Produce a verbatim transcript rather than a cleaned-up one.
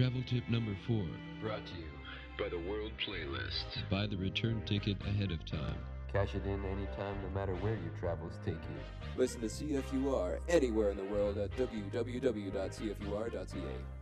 Travel tip number four. Brought to you by the World Playlist. Buy the return ticket ahead of time. Cash it in anytime, no matter where your travels take you. Listen to C F U R anywhere in the world at w w w dot c f u r dot c a.